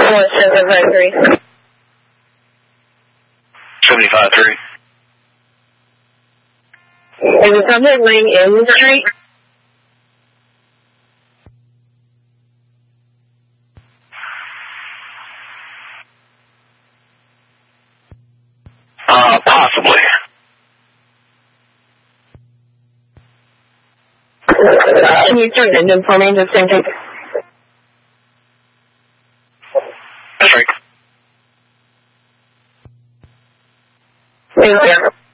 75-3. 75-3. Is the subject laying in the street? Possibly. Can you turn it in for me just in case? That's right. Yeah.